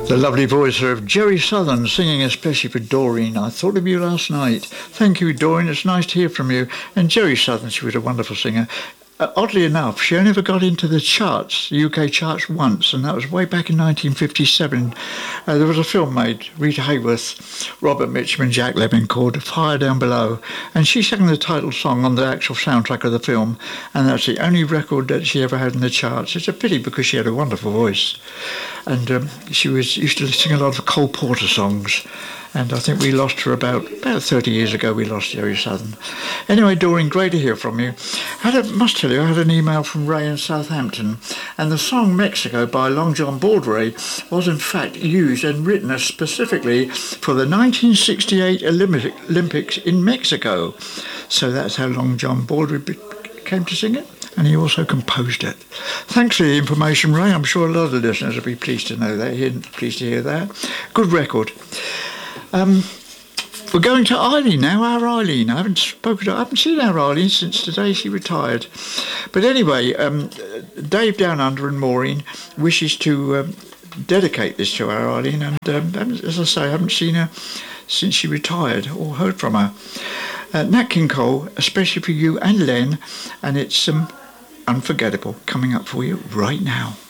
The lovely voice of Jerry Southern singing especially for Doreen. I thought of you last night. Thank you, Doreen. It's nice to hear from you. And Jerry Southern, she was a wonderful singer. Oddly enough, she only ever got into the charts, the UK charts once, and that was way back in 1957. There was a film made, Rita Hayworth, Robert Mitchum and Jack Lemmon, called Fire Down Below, and she sang the title song on the actual soundtrack of the film, and that's the only record that she ever had in the charts. It's a pity because she had a wonderful voice, and she used to sing a lot of Cole Porter songs. And I think we lost her about 30 years ago. We lost Jerry Southern. Anyway, Doreen, great to hear from you. Must tell you, I had an email from Ray in Southampton, and the song Mexico by Long John Baldry was in fact used and written specifically for the 1968 Olympics in Mexico. So that's how Long John Baldry came to sing it. And he also composed it. Thanks for the information, Ray. I'm sure a lot of the listeners will be pleased to know that, pleased to hear that. Good record. We're going to Eileen now, our Eileen. I haven't seen our Eileen since today she retired. But anyway, Dave Down Under and Maureen wishes to dedicate this to our Eileen. And as I say, I haven't seen her since she retired or heard from her. Nat King Cole, especially for you and Len. And it's unforgettable coming up for you right now.